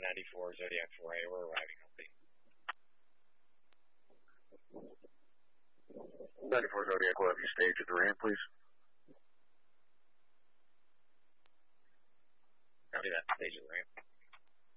94 Zodiac 4A. We're arriving healthy. 94 Zodiac, we'll have you stage at the ramp, please. Copy that. Stage at the ramp.